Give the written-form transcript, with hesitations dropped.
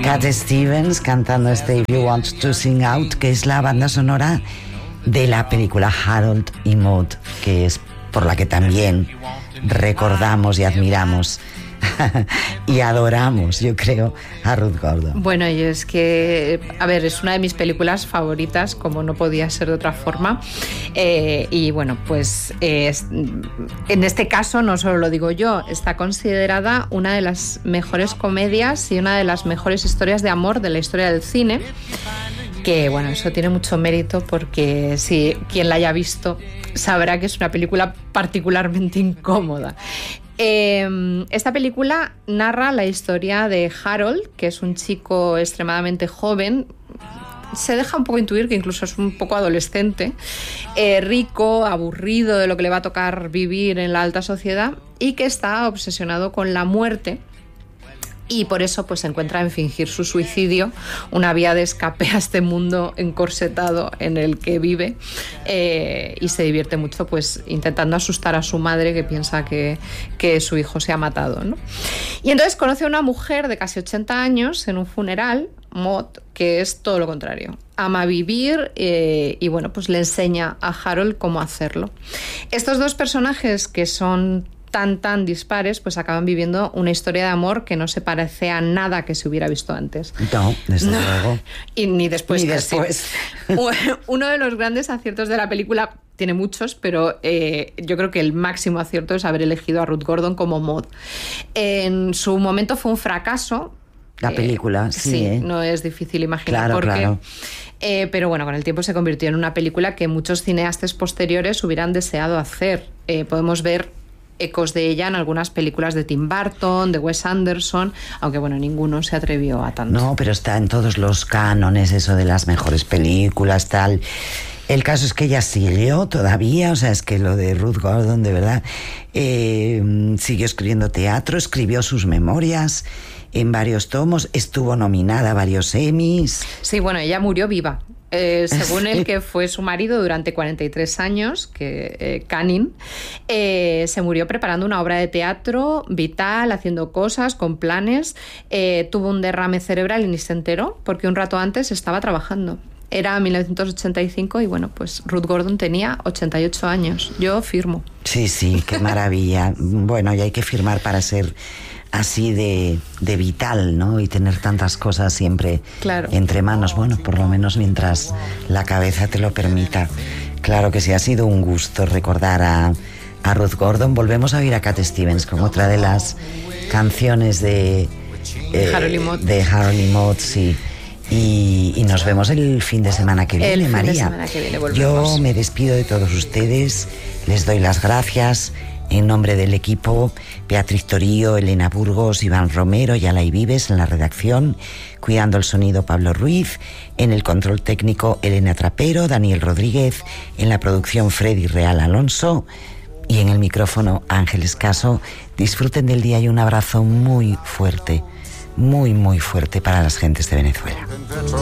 Cat Stevens cantando este If You Want to Sing Out, que es la banda sonora de la película Harold y Maude, que es por la que también recordamos y admiramos y adoramos, yo creo, a Ruth Gordon. Bueno, y es que, a ver, es una de mis películas favoritas, como no podía ser de otra forma. Y bueno, pues en este caso no solo lo digo yo, está considerada una de las mejores comedias y una de las mejores historias de amor de la historia del cine. Que bueno, eso tiene mucho mérito porque si quien la haya visto sabrá que es una película particularmente incómoda. Esta película narra la historia de Harold, que es un chico extremadamente joven. Se deja un poco intuir que incluso es un poco adolescente, rico, aburrido de lo que le va a tocar vivir en la alta sociedad y que está obsesionado con la muerte. Y por eso pues se encuentra en fingir su suicidio, una vía de escape a este mundo encorsetado en el que vive, y se divierte mucho pues intentando asustar a su madre, que piensa que su hijo se ha matado, ¿no? Y entonces conoce a una mujer de casi 80 años en un funeral, Maude, que es todo lo contrario. Ama vivir y bueno, pues le enseña a Harold cómo hacerlo. Estos dos personajes que son tan dispares, pues acaban viviendo una historia de amor que no se parece a nada que se hubiera visto antes. No, desde luego. Y ni después. Ni después. Uno de los grandes aciertos de la película, tiene muchos, pero yo creo que el máximo acierto es haber elegido a Ruth Gordon como Maude. En su momento fue un fracaso. La película, sí. No es difícil imaginar por qué. Claro. Pero bueno, con el tiempo se convirtió en una película que muchos cineastas posteriores hubieran deseado hacer. Podemos ver ecos de ella en algunas películas de Tim Burton, de Wes Anderson, aunque bueno, ninguno se atrevió a tanto. No, pero está en todos los cánones eso de las mejores películas, tal. El caso es que ella siguió todavía, o sea, es que lo de Ruth Gordon, de verdad, siguió escribiendo teatro, escribió sus memorias en varios tomos, estuvo nominada a varios Emmys. Sí, bueno, ella murió viva. Según el que fue su marido durante 43 años, Canning, se murió preparando una obra de teatro vital, haciendo cosas, con planes. Tuvo un derrame cerebral y ni se enteró porque un rato antes estaba trabajando. Era 1985 y bueno, pues Ruth Gordon tenía 88 años. Yo firmo. Sí, qué maravilla. Bueno, y hay que firmar para ser así de vital, ¿no? Y tener tantas cosas siempre entre manos. Bueno, por lo menos mientras la cabeza te lo permita. Claro que sí, ha sido un gusto recordar a Ruth Gordon. Volvemos a oír a Cat Stevens con otra de las canciones de Harold y Maude, sí. Y nos vemos el fin de semana que viene, María. El fin de semana que viene volvemos. Yo me despido de todos ustedes, les doy las gracias en nombre del equipo: Beatriz Torío, Elena Burgos, Iván Romero y Alay Vives en la redacción, cuidando el sonido Pablo Ruiz, en el control técnico Elena Trapero, Daniel Rodríguez, en la producción Freddy Real Alonso y en el micrófono Ángeles Caso. Disfruten del día y un abrazo muy fuerte, muy fuerte para las gentes de Venezuela.